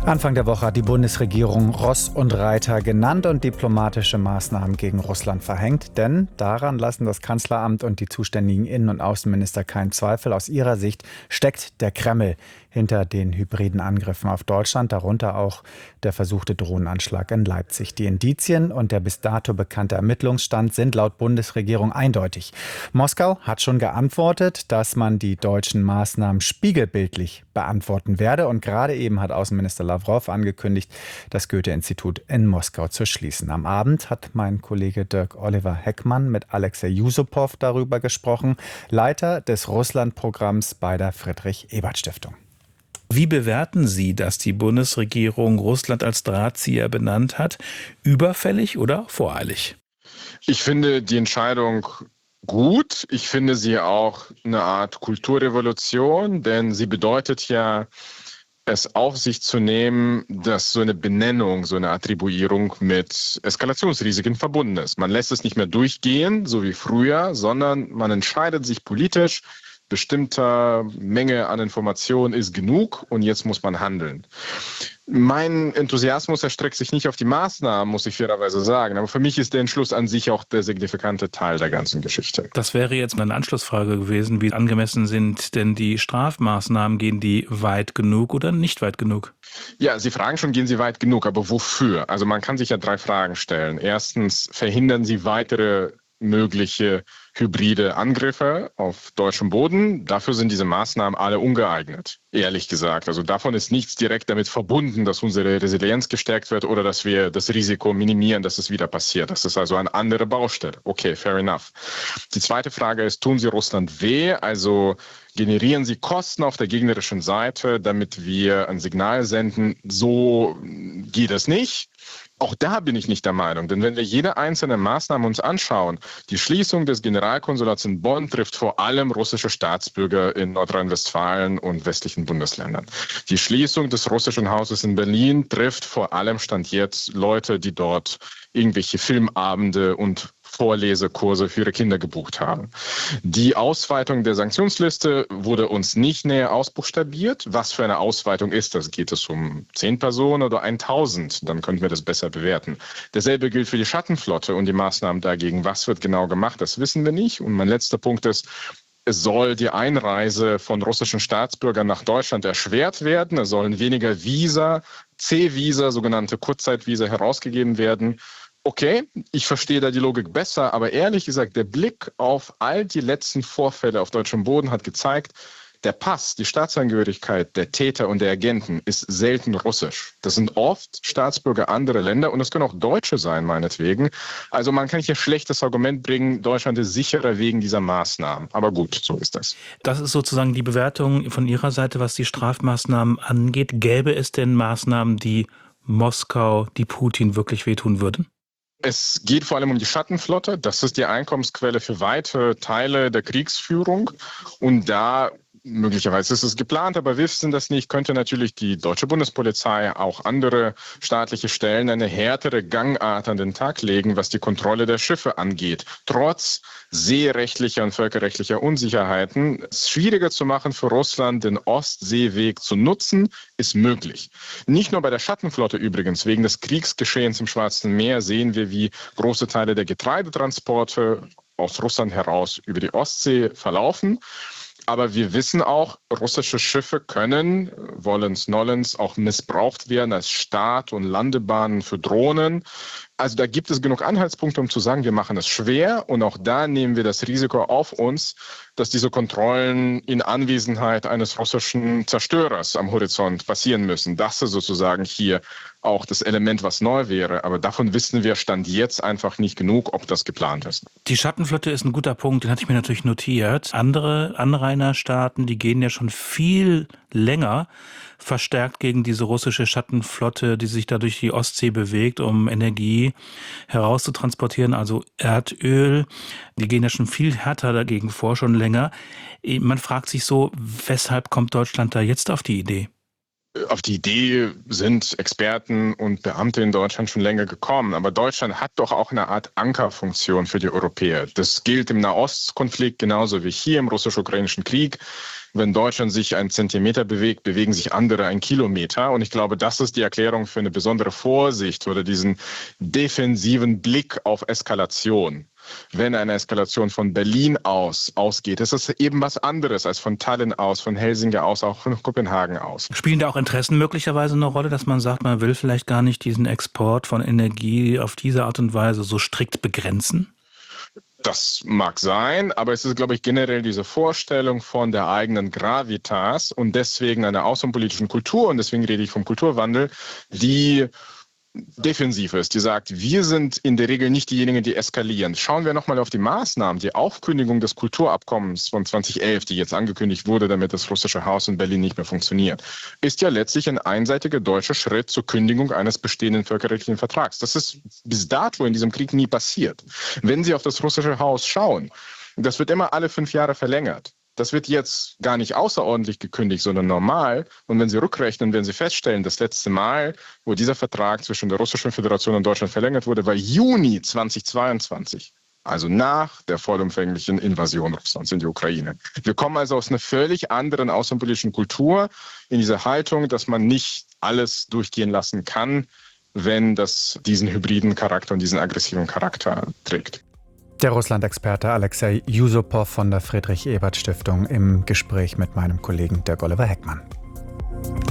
Anfang der Woche hat die Bundesregierung Ross und Reiter genannt und diplomatische Maßnahmen gegen Russland verhängt. Denn daran lassen das Kanzleramt und die zuständigen Innen- und Außenminister keinen Zweifel. Aus ihrer Sicht steckt der Kreml hinter den hybriden Angriffen auf Deutschland, darunter auch der versuchte Drohnenanschlag in Leipzig. Die Indizien und der bis dato bekannte Ermittlungsstand sind laut Bundesregierung eindeutig. Moskau hat schon geantwortet, dass man die deutschen Maßnahmen spiegelbildlich beantworten werde. Und gerade eben hat Außenminister Lavrov angekündigt, das Goethe-Institut in Moskau zu schließen. Am Abend hat mein Kollege Dirk Oliver Heckmann mit Alexei Yusupow darüber gesprochen, Leiter des Russland-Programms bei der Friedrich-Ebert-Stiftung. Wie bewerten Sie, dass die Bundesregierung Russland als Drahtzieher benannt hat? Überfällig oder voreilig? Ich finde die Entscheidung gut. Ich finde sie auch eine Art Kulturrevolution, denn sie bedeutet ja, es auf sich zu nehmen, dass so eine Benennung, so eine Attribuierung mit Eskalationsrisiken verbunden ist. Man lässt es nicht mehr durchgehen, so wie früher, sondern man entscheidet sich politisch, bestimmter Menge an Informationen ist genug und jetzt muss man handeln. Mein Enthusiasmus erstreckt sich nicht auf die Maßnahmen, muss ich fairerweise sagen. Aber für mich ist der Entschluss an sich auch der signifikante Teil der ganzen Geschichte. Das wäre jetzt eine Anschlussfrage gewesen. Wie angemessen sind denn die Strafmaßnahmen? Gehen die weit genug oder nicht weit genug? Ja, Sie fragen schon, gehen sie weit genug, aber wofür? Also man kann sich ja 3 Fragen stellen. Erstens, verhindern Sie weitere mögliche hybride Angriffe auf deutschem Boden? Dafür sind diese Maßnahmen alle ungeeignet, ehrlich gesagt. Also davon ist nichts direkt damit verbunden, dass unsere Resilienz gestärkt wird oder dass wir das Risiko minimieren, dass es wieder passiert. Das ist also eine andere Baustelle. Okay, fair enough. Die zweite Frage ist, tun Sie Russland weh? Also generieren Sie Kosten auf der gegnerischen Seite, damit wir ein Signal senden, so geht es nicht? Auch da bin ich nicht der Meinung, denn wenn wir jede einzelne Maßnahme uns anschauen, die Schließung des Generalkonsulats in Bonn trifft vor allem russische Staatsbürger in Nordrhein-Westfalen und westlichen Bundesländern. Die Schließung des russischen Hauses in Berlin trifft vor allem Stand jetzt Leute, die dort irgendwelche Filmabende und Vorlesekurse für ihre Kinder gebucht haben. Die Ausweitung der Sanktionsliste wurde uns nicht näher ausbuchstabiert. Was für eine Ausweitung ist das? Geht es um 10 Personen oder 1000? Dann könnten wir das besser bewerten. Dasselbe gilt für die Schattenflotte und die Maßnahmen dagegen. Was wird genau gemacht? Das wissen wir nicht. Und mein letzter Punkt ist, es soll die Einreise von russischen Staatsbürgern nach Deutschland erschwert werden. Es sollen weniger Visa, C-Visa, sogenannte Kurzzeitvisa herausgegeben werden. Okay, ich verstehe da die Logik besser, aber ehrlich gesagt, der Blick auf all die letzten Vorfälle auf deutschem Boden hat gezeigt, der Pass, die Staatsangehörigkeit der Täter und der Agenten ist selten russisch. Das sind oft Staatsbürger anderer Länder und es können auch Deutsche sein, meinetwegen. Also man kann hier schlechtes Argument bringen, Deutschland ist sicherer wegen dieser Maßnahmen. Aber gut, so ist das. Das ist sozusagen die Bewertung von Ihrer Seite, was die Strafmaßnahmen angeht. Gäbe es denn Maßnahmen, die Moskau, die Putin wirklich wehtun würden? Es geht vor allem um die Schattenflotte. Das ist die Einkommensquelle für weite Teile der Kriegsführung. Und da, möglicherweise ist es geplant, aber wir wissen das nicht, könnte natürlich die deutsche Bundespolizei, auch andere staatliche Stellen eine härtere Gangart an den Tag legen, was die Kontrolle der Schiffe angeht. Trotz seerechtlicher und völkerrechtlicher Unsicherheiten, es schwieriger zu machen für Russland, den Ostseeweg zu nutzen, ist möglich. Nicht nur bei der Schattenflotte übrigens, wegen des Kriegsgeschehens im Schwarzen Meer sehen wir, wie große Teile der Getreidetransporte aus Russland heraus über die Ostsee verlaufen. Aber wir wissen auch, russische Schiffe können, wollens nollens, auch missbraucht werden als Start- und Landebahnen für Drohnen. Also da gibt es genug Anhaltspunkte, um zu sagen, wir machen es schwer. Und auch da nehmen wir das Risiko auf uns, dass diese Kontrollen in Anwesenheit eines russischen Zerstörers am Horizont passieren müssen. Das ist sozusagen hier auch das Element, was neu wäre. Aber davon wissen wir Stand jetzt einfach nicht genug, ob das geplant ist. Die Schattenflotte ist ein guter Punkt, den hatte ich mir natürlich notiert. Andere Anrainerstaaten, die gehen ja schon viel länger verstärkt gegen diese russische Schattenflotte, die sich da durch die Ostsee bewegt, um Energie herauszutransportieren, also Erdöl. Die gehen ja schon viel härter dagegen vor, schon länger. Man fragt sich so, weshalb kommt Deutschland da jetzt auf die Idee? Auf die Idee sind Experten und Beamte in Deutschland schon länger gekommen. Aber Deutschland hat doch auch eine Art Ankerfunktion für die Europäer. Das gilt im Nahostkonflikt genauso wie hier im russisch-ukrainischen Krieg. Wenn Deutschland sich einen Zentimeter bewegt, bewegen sich andere einen Kilometer. Und ich glaube, das ist die Erklärung für eine besondere Vorsicht oder diesen defensiven Blick auf Eskalation. Wenn eine Eskalation von Berlin ausgeht, ist es eben was anderes als von Tallinn aus, von Helsinki aus, auch von Kopenhagen aus. Spielen da auch Interessen möglicherweise eine Rolle, dass man sagt, man will vielleicht gar nicht diesen Export von Energie auf diese Art und Weise so strikt begrenzen? Das mag sein, aber es ist, glaube ich, generell diese Vorstellung von der eigenen Gravitas und deswegen einer außenpolitischen Kultur, und deswegen rede ich vom Kulturwandel, die defensiv ist, die sagt, wir sind in der Regel nicht diejenigen, die eskalieren. Schauen wir nochmal auf die Maßnahmen, die Aufkündigung des Kulturabkommens von 2011, die jetzt angekündigt wurde, damit das russische Haus in Berlin nicht mehr funktioniert, ist ja letztlich ein einseitiger deutscher Schritt zur Kündigung eines bestehenden völkerrechtlichen Vertrags. Das ist bis dato in diesem Krieg nie passiert. Wenn Sie auf das russische Haus schauen, das wird immer alle 5 Jahre verlängert. Das wird jetzt gar nicht außerordentlich gekündigt, sondern normal. Und wenn Sie rückrechnen, werden Sie feststellen, das letzte Mal, wo dieser Vertrag zwischen der Russischen Föderation und Deutschland verlängert wurde, war Juni 2022. Also nach der vollumfänglichen Invasion Russlands in die Ukraine. Wir kommen also aus einer völlig anderen außenpolitischen Kultur in dieser Haltung, dass man nicht alles durchgehen lassen kann, wenn das diesen hybriden Charakter und diesen aggressiven Charakter trägt. Der Russland-Experte Alexei Yusupow von der Friedrich-Ebert-Stiftung im Gespräch mit meinem Kollegen Dirk Oliver Heckmann.